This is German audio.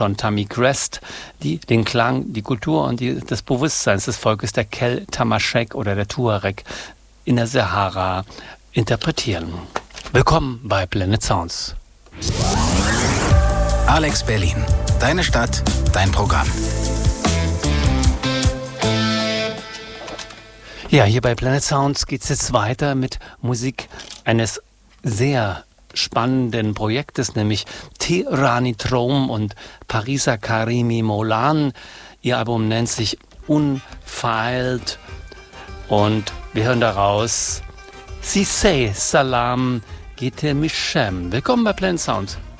von Tammy Crest, die den Klang, die Kultur und das Bewusstsein des Volkes der Kel Tamashek oder der Tuareg in der Sahara interpretieren. Willkommen bei Planet Sounds. Alex Berlin. Deine Stadt, dein Programm. Ja, hier bei Planet Sounds geht es jetzt weiter mit Musik eines sehr spannenden Projektes, nämlich Tehrani Trom und Parisa Karimi Molan. Ihr Album nennt sich Unfiled und wir hören daraus Sisay Salam Gete Mishem. Willkommen bei Planet Sounds.